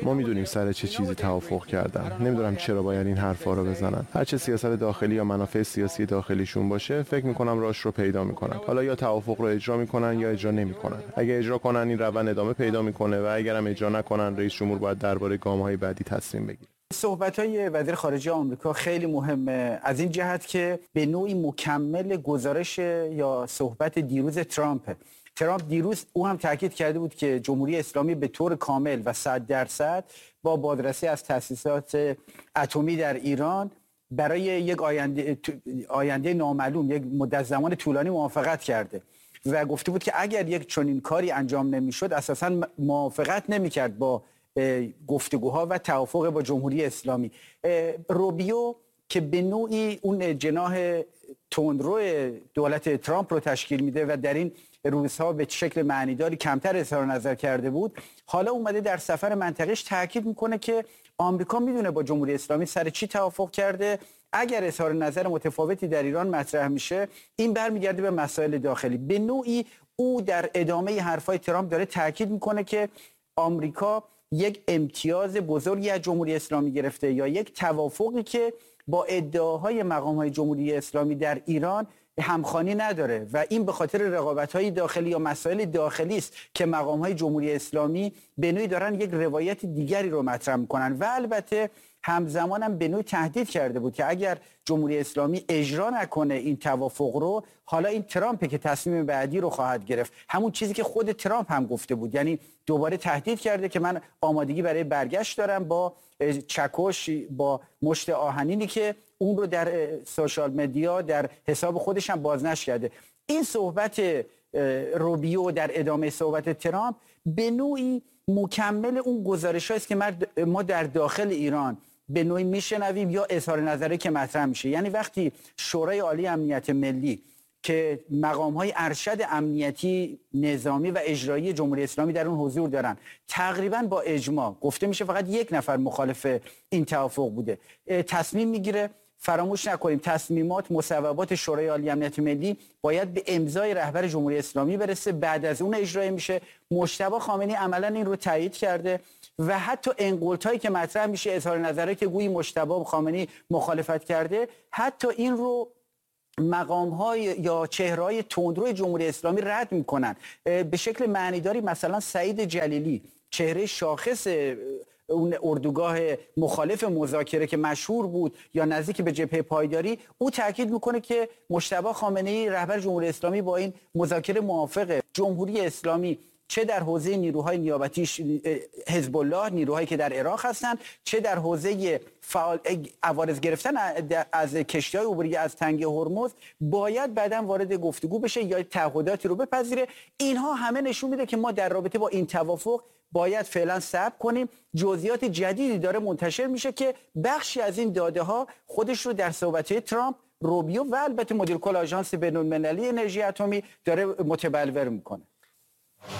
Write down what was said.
ما میدونیم سر چه چیزی توافق کردن. نمیدونم چرا باید این حرفا رو بزنن. هر چه سیاست داخلی یا منافع سیاسی داخلیشون باشه، فکر میکنم راهش رو پیدا میکنن. حالا یا توافق رو اجرا میکنن یا اجرا نمیکنن. اگه اجرا کنن این روند ادامه پیدا میکنه و اگرم اجرا نکنن رئیس جمهور باید درباره گام‌های بعدی تصمیم بگیره. صحبت‌های وزیر خارجه آمریکا خیلی مهمه از این جهت که به نوعی مکمل گزارش یا صحبت دیروز ترامپ دیروز او هم تاکید کرده بود که جمهوری اسلامی به طور کامل و 100% با بازرسی از تأسیسات اتمی در ایران برای یک آینده نامعلوم، یک مدت زمان طولانی موافقت کرده و گفته بود که اگر یک چنین کاری انجام نمی‌شد اساساً موافقت نمی‌کرد با گفتگوها و توافق با جمهوری اسلامی. روبیو که به نوعی اون جناح تندرو دولت ترامپ رو تشکیل میده و در این روزها به شکل معنیداری کمتر اظهار نظر کرده بود، حالا اومده در سفر منطقه‌اش تاکید میکنه که آمریکا میدونه با جمهوری اسلامی سر چی توافق کرده. اگر اظهار نظر متفاوتی در ایران مطرح میشه این برمیگرده به مسائل داخلی. به نوعی او در ادامه حرفای ترامپ داره تاکید میکنه که آمریکا یک امتیاز بزرگی از جمهوری اسلامی گرفته یا یک توافقی که با ادعاهای مقام‌های جمهوری اسلامی در ایران همخوانی نداره و این به خاطر رقابت‌های داخلی یا مسائل داخلی است که مقام‌های جمهوری اسلامی به نوعی دارن یک روایت دیگری رو مطرح می‌کنن و البته همزمان هم به نوعی تهدید کرده بود که اگر جمهوری اسلامی اجرا نکنه این توافق رو، حالا این ترامپ که تصمیم بعدی رو خواهد گرفت. همون چیزی که خود ترامپ هم گفته بود، یعنی دوباره تهدید کرده که من آمادگی برای برگشت دارم با چکش، با مشت آهنینی که اون رو در سوشال مدیا در حساب خودش هم بازنشر کرده. این صحبت روبیو در ادامه صحبت ترامپ به نوعی مکمل اون گزارش هایی است که ما در داخل ایران به نوعی میشنویم یا اظهار نظری که مطرح میشه. یعنی وقتی شورای عالی امنیت ملی که مقام‌های ارشد امنیتی، نظامی و اجرایی جمهوری اسلامی در اون حضور دارن، تقریبا با اجماع گفته میشه فقط یک نفر مخالف این توافق بوده، تصمیم میگیره. فراموش نکنیم تصمیمات مصوبات شورای عالی امنیت ملی باید به امضای رهبر جمهوری اسلامی برسه، بعد از اون اجرا میشه. مجتبی خامنه‌ای عملاً این رو تایید کرده و حتی انقلتایی که مطرح میشه، اظهار نظری که گویی مجتبی خامنه‌ای مخالفت کرده، حتی این رو مقام‌های یا چهره‌های تندرو جمهوری اسلامی رد میکنن به شکل معنیداری. مثلا سعید جلیلی، چهره شاخص اون اردوگاه مخالف مذاکره که مشهور بود یا نزدیک به جبهه پایداری، او تاکید میکنه که مجتبی خامنه‌ای رهبر جمهوری اسلامی با این مذاکره موافقه. جمهوری اسلامی چه در حوزه نیروهای نیابتی حزب الله، نیروهایی که در عراق هستند، چه در حوزه عوارض گرفتن از کشتی‌های عبوری از تنگه هرمز، باید بعداً وارد گفتگو بشه یا تعهداتی رو بپذیره. اینها همه نشون میده که ما در رابطه با این توافق باید فعلا صبر کنیم. جزئیات جدیدی داره منتشر میشه که بخشی از این داده ها خودش رو در صحبت‌های ترامپ، روبیو و البته مدیر کل آژانس بین‌المللی انرژی اتمی داره متبلور میکنه.